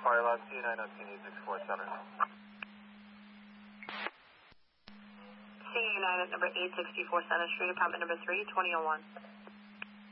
Fire Log CU9 Center. CU9 at number 864 Center Street, apartment number 3, 2001.